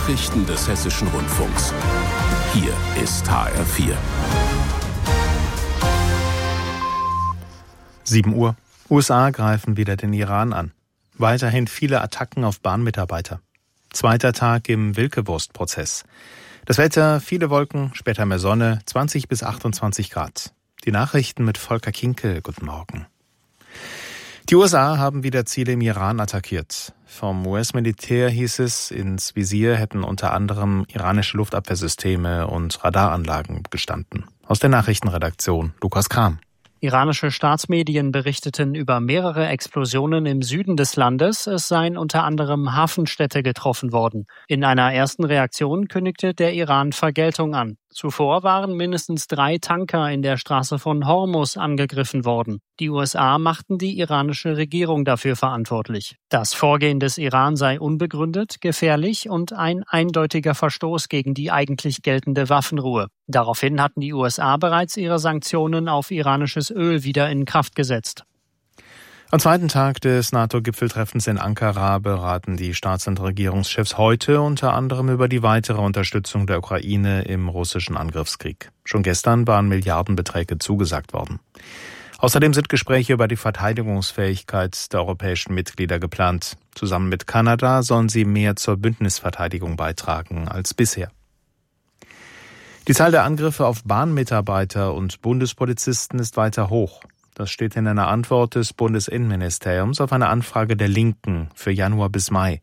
Nachrichten des Hessischen Rundfunks. Hier ist HR4. 7 Uhr. USA greifen wieder den Iran an. Weiterhin viele Attacken auf Bahnmitarbeiter. Zweiter Tag im Wilkewurst-Prozess. Das Wetter, viele Wolken, später mehr Sonne, 20 bis 28 Grad. Die Nachrichten mit Volker Kinkel. Guten Morgen. Die USA haben wieder Ziele im Iran attackiert. Vom US-Militär hieß es, ins Visier hätten unter anderem iranische Luftabwehrsysteme und Radaranlagen gestanden. Aus der Nachrichtenredaktion Lukas Kram. Iranische Staatsmedien berichteten über mehrere Explosionen im Süden des Landes. Es seien unter anderem Hafenstädte getroffen worden. In einer ersten Reaktion kündigte der Iran Vergeltung an. Zuvor waren mindestens 3 Tanker in der Straße von Hormuz angegriffen worden. Die USA machten die iranische Regierung dafür verantwortlich. Das Vorgehen des Iran sei unbegründet, gefährlich und ein eindeutiger Verstoß gegen die eigentlich geltende Waffenruhe. Daraufhin hatten die USA bereits ihre Sanktionen auf iranisches Öl wieder in Kraft gesetzt. Am zweiten Tag des NATO-Gipfeltreffens in Ankara beraten die Staats- und Regierungschefs heute unter anderem über die weitere Unterstützung der Ukraine im russischen Angriffskrieg. Schon gestern waren Milliardenbeträge zugesagt worden. Außerdem sind Gespräche über die Verteidigungsfähigkeit der europäischen Mitglieder geplant. Zusammen mit Kanada sollen sie mehr zur Bündnisverteidigung beitragen als bisher. Die Zahl der Angriffe auf Bahnmitarbeiter und Bundespolizisten ist weiter hoch. Das steht in einer Antwort des Bundesinnenministeriums auf eine Anfrage der Linken für Januar bis Mai.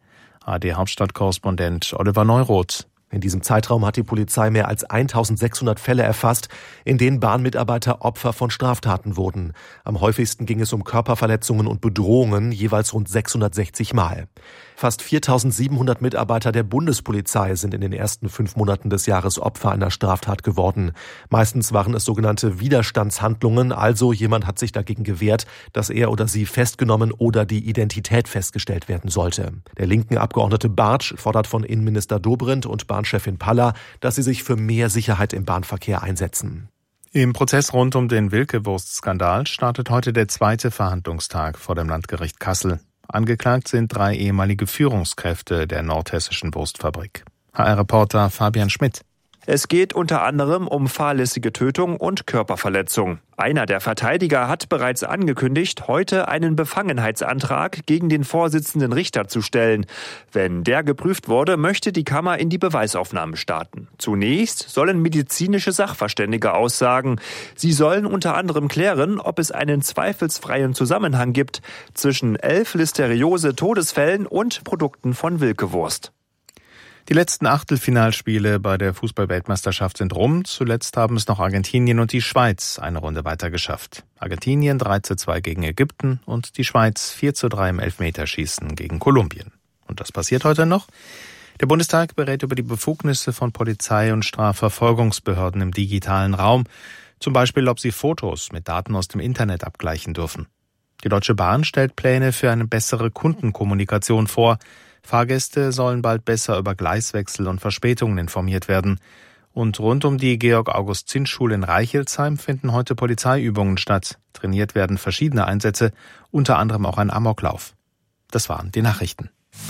ARD-Hauptstadtkorrespondent Oliver Neuroth. In diesem Zeitraum hat die Polizei mehr als 1600 Fälle erfasst, in denen Bahnmitarbeiter Opfer von Straftaten wurden. Am häufigsten ging es um Körperverletzungen und Bedrohungen, jeweils rund 660 Mal. Fast 4700 Mitarbeiter der Bundespolizei sind in den ersten 5 Monaten des Jahres Opfer einer Straftat geworden. Meistens waren es sogenannte Widerstandshandlungen, also jemand hat sich dagegen gewehrt, dass er oder sie festgenommen oder die Identität festgestellt werden sollte. Der linken Abgeordnete Bartsch fordert von Innenminister Dobrindt und Bahnchefin Paller, dass sie sich für mehr Sicherheit im Bahnverkehr einsetzen. Im Prozess rund um den Wilkewurst-Skandal startet heute der zweite Verhandlungstag vor dem Landgericht Kassel. Angeklagt sind 3 ehemalige Führungskräfte der nordhessischen Wurstfabrik. HR-Reporter Fabian Schmidt. Es geht unter anderem um fahrlässige Tötung und Körperverletzung. Einer der Verteidiger hat bereits angekündigt, heute einen Befangenheitsantrag gegen den Vorsitzenden Richter zu stellen. Wenn der geprüft wurde, möchte die Kammer in die Beweisaufnahme starten. Zunächst sollen medizinische Sachverständige aussagen. Sie sollen unter anderem klären, ob es einen zweifelsfreien Zusammenhang gibt zwischen 11 Listeriose-Todesfällen und Produkten von Wilkewurst. Die letzten Achtelfinalspiele bei der Fußball-Weltmeisterschaft sind rum. Zuletzt haben es noch Argentinien und die Schweiz eine Runde weiter geschafft. Argentinien 3:2 gegen Ägypten und die Schweiz 4:3 im Elfmeterschießen gegen Kolumbien. Und das passiert heute noch. Der Bundestag berät über die Befugnisse von Polizei und Strafverfolgungsbehörden im digitalen Raum. Zum Beispiel, ob sie Fotos mit Daten aus dem Internet abgleichen dürfen. Die Deutsche Bahn stellt Pläne für eine bessere Kundenkommunikation vor. Fahrgäste sollen bald besser über Gleiswechsel und Verspätungen informiert werden. Und rund um die Georg-August-Zins-Schule in Reichelsheim finden heute Polizeiübungen statt. Trainiert werden verschiedene Einsätze, unter anderem auch ein Amoklauf. Das waren die Nachrichten.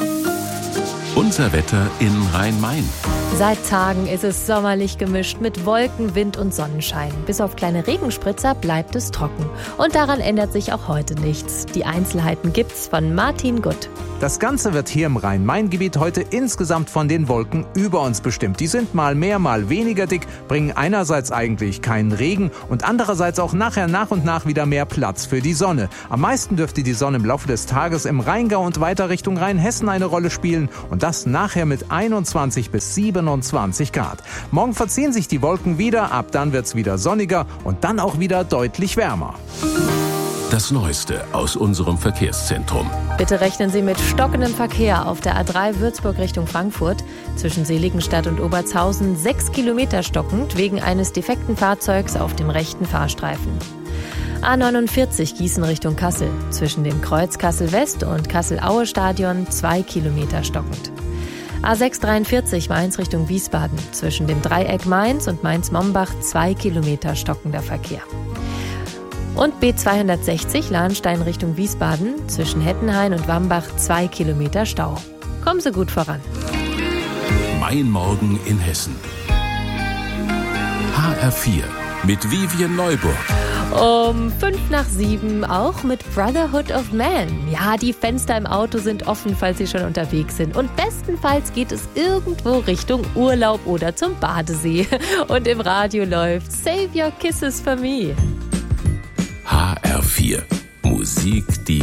Unser Wetter in Rhein-Main. Seit Tagen ist es sommerlich gemischt mit Wolken, Wind und Sonnenschein. Bis auf kleine Regenspritzer bleibt es trocken. Und daran ändert sich auch heute nichts. Die Einzelheiten gibt's von Martin Gutt. Das Ganze wird hier im Rhein-Main-Gebiet heute insgesamt von den Wolken über uns bestimmt. Die sind mal mehr, mal weniger dick, bringen einerseits eigentlich keinen Regen und andererseits auch nachher nach und nach wieder mehr Platz für die Sonne. Am meisten dürfte die Sonne im Laufe des Tages im Rheingau und weiter Richtung Rheinhessen eine Rolle spielen und das nachher mit 21 bis 27 Grad. Morgen verziehen sich die Wolken wieder, ab dann wird's wieder sonniger und dann auch wieder deutlich wärmer. Das Neueste aus unserem Verkehrszentrum. Bitte rechnen Sie mit stockendem Verkehr auf der A3 Würzburg Richtung Frankfurt. Zwischen Seligenstadt und Obertshausen 6 Kilometer stockend wegen eines defekten Fahrzeugs auf dem rechten Fahrstreifen. A49 Gießen Richtung Kassel. Zwischen dem Kreuz Kassel-West und Kassel-Aue-Stadion 2 Kilometer stockend. A643 Mainz Richtung Wiesbaden. Zwischen dem Dreieck Mainz und Mainz-Mombach 2 Kilometer stockender Verkehr. Und B260 Lahnstein Richtung Wiesbaden, zwischen Hettenhain und Wambach 2 Kilometer Stau. Kommen Sie gut voran. Mein Morgen in Hessen. HR4 mit Vivien Neuburg. Um 6:05 auch mit Brotherhood of Man. Ja, die Fenster im Auto sind offen, falls Sie schon unterwegs sind. Und bestenfalls geht es irgendwo Richtung Urlaub oder zum Badesee. Und im Radio läuft Save Your Kisses for Me. HR4. Musik, die